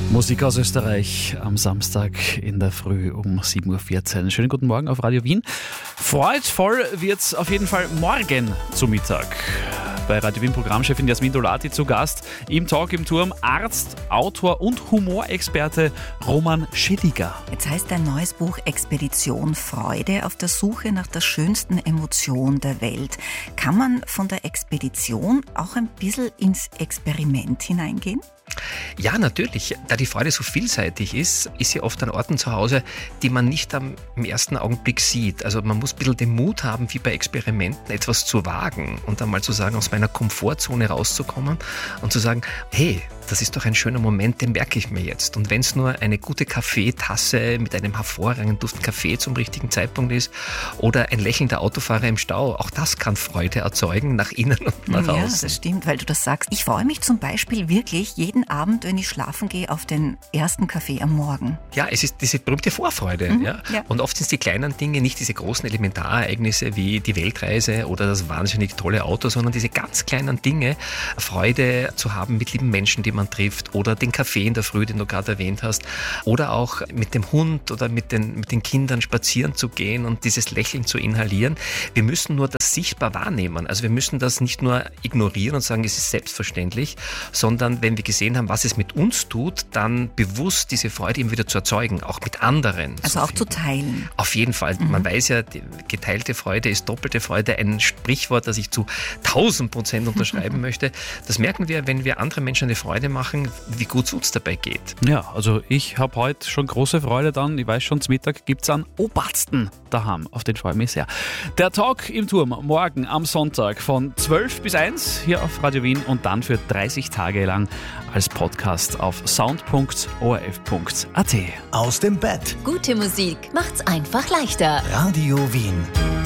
Musik aus Österreich am Samstag in der Früh um 7.14 Uhr. Schönen guten Morgen auf Radio Wien. Freudvoll wird's auf jeden Fall morgen zu Mittag. Bei Radio Wien Programmchefin Jasmin Dolati zu Gast im Talk im Turm Arzt, Autor und Humorexperte Roman Schilliger. Jetzt heißt dein neues Buch Expedition Freude auf der Suche nach der schönsten Emotion der Welt. Kann man von der Expedition auch ein bisschen ins Experiment hineingehen? Ja, natürlich. Da die Freude so vielseitig ist sie oft an Orten zu Hause, die man nicht im ersten Augenblick sieht. Also man muss ein bisschen den Mut haben, wie bei Experimenten etwas zu wagen und dann mal zu sagen, aus meiner Komfortzone rauszukommen und zu sagen, hey, das ist doch ein schöner Moment, den merke ich mir jetzt. Und wenn es nur eine gute Kaffeetasse mit einem hervorragenden Duft Kaffee zum richtigen Zeitpunkt ist oder ein lächelnder Autofahrer im Stau, auch das kann Freude erzeugen, nach innen und nach außen. Ja, das stimmt, weil du das sagst. Ich freue mich zum Beispiel wirklich jeden Abend, wenn ich schlafen gehe, auf den ersten Kaffee am Morgen. Ja, es ist diese berühmte Vorfreude. Ja? Und oft sind es die kleinen Dinge, nicht diese großen Elementarereignisse wie die Weltreise oder das wahnsinnig tolle Auto, sondern diese ganz kleinen Dinge, Freude zu haben mit lieben Menschen, die man trifft, oder den Kaffee in der Früh, den du gerade erwähnt hast, oder auch mit dem Hund oder mit den Kindern spazieren zu gehen und dieses Lächeln zu inhalieren. Wir müssen nur das sichtbar wahrnehmen. Also wir müssen das nicht nur ignorieren und sagen, es ist selbstverständlich, sondern wenn wir gesehen haben, was es mit uns tut, dann bewusst diese Freude eben wieder zu erzeugen, auch mit anderen. Also auch zu teilen. Auf jeden Fall. Man weiß ja, die geteilte Freude ist doppelte Freude, ein Sprichwort, das ich zu 1000% unterschreiben möchte. Das merken wir, wenn wir anderen Menschen eine Freude machen, wie gut es uns dabei geht. Ja, also ich habe heute schon große Freude dann. Ich weiß schon, zum Mittag gibt es einen Obersten daheim. Auf den freue ich mich sehr. Der Talk im Turm morgen am Sonntag von 12 bis 1 hier auf Radio Wien und dann für 30 Tage lang als Podcast auf sound.orf.at. Aus dem Bett. Gute Musik macht's einfach leichter. Radio Wien.